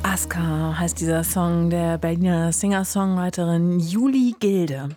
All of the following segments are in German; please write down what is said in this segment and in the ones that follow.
Aska heißt dieser Song der Berliner Singer-Songwriterin Julie Gilde.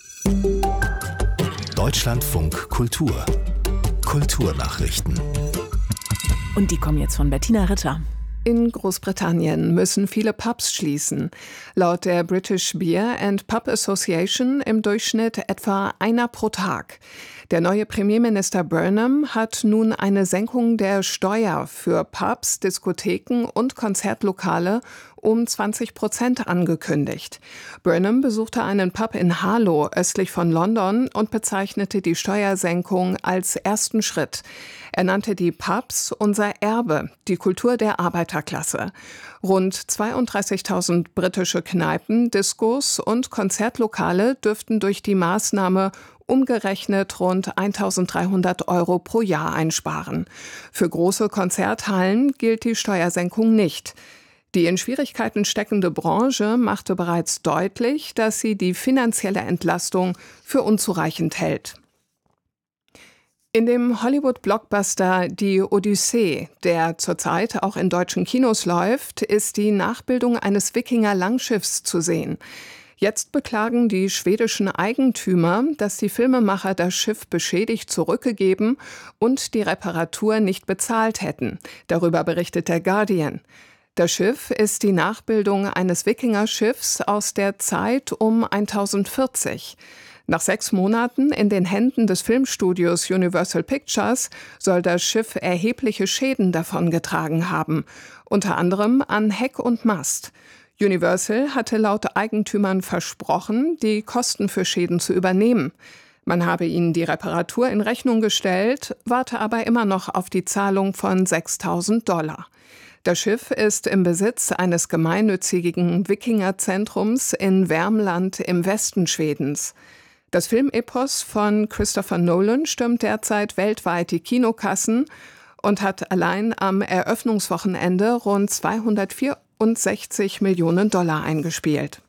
Deutschlandfunk Kultur. Kulturnachrichten. Und die kommen jetzt von Bettina Ritter. In Großbritannien müssen viele Pubs schließen. Laut der British Beer and Pub Association im Durchschnitt etwa einer pro Tag. Der neue Premierminister Burnham hat nun eine Senkung der Steuer für Pubs, Diskotheken und Konzertlokale um 20% angekündigt. Burnham besuchte einen Pub in Harlow östlich von London und bezeichnete die Steuersenkung als ersten Schritt. Er nannte die Pubs unser Erbe, die Kultur der Arbeiterklasse. Rund 32.000 britische Kneipen, Diskos und Konzertlokale dürften durch die Maßnahme umgerechnet rund 1.300 € pro Jahr einsparen. Für große Konzerthallen gilt die Steuersenkung nicht. Die in Schwierigkeiten steckende Branche machte bereits deutlich, dass sie die finanzielle Entlastung für unzureichend hält. In dem Hollywood-Blockbuster Die Odyssee, der zurzeit auch in deutschen Kinos läuft, ist die Nachbildung eines Wikinger-Langschiffs zu sehen. Jetzt beklagen die schwedischen Eigentümer, dass die Filmemacher das Schiff beschädigt zurückgegeben und die Reparatur nicht bezahlt hätten. Darüber berichtet der Guardian. Das Schiff ist die Nachbildung eines Wikingerschiffs aus der Zeit um 1040. Nach 6 Monaten in den Händen des Filmstudios Universal Pictures soll das Schiff erhebliche Schäden davongetragen haben, unter anderem an Heck und Mast. Universal hatte laut Eigentümern versprochen, die Kosten für Schäden zu übernehmen. Man habe ihnen die Reparatur in Rechnung gestellt, warte aber immer noch auf die Zahlung von $6.000. Das Schiff ist im Besitz eines gemeinnützigen Wikingerzentrums in Värmland im Westen Schwedens. Das Filmepos von Christopher Nolan stürmt derzeit weltweit die Kinokassen und hat allein am Eröffnungswochenende rund $264 Millionen eingespielt.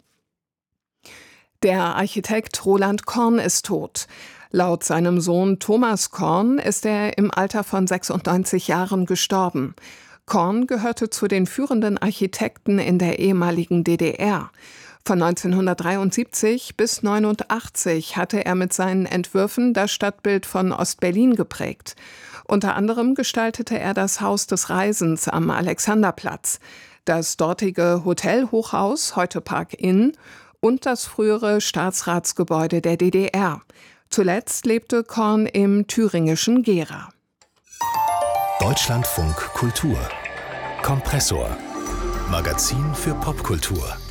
Der Architekt Roland Korn ist tot. Laut seinem Sohn Thomas Korn ist er im Alter von 96 Jahren gestorben. Korn gehörte zu den führenden Architekten in der ehemaligen DDR. Von 1973 bis 1989 hatte er mit seinen Entwürfen das Stadtbild von Ostberlin geprägt. Unter anderem gestaltete er das Haus des Reisens am Alexanderplatz, das dortige Hotelhochhaus, heute Park Inn, und das frühere Staatsratsgebäude der DDR. Zuletzt lebte Korn im thüringischen Gera. Deutschlandfunk Kultur. Kompressor. Magazin für Popkultur.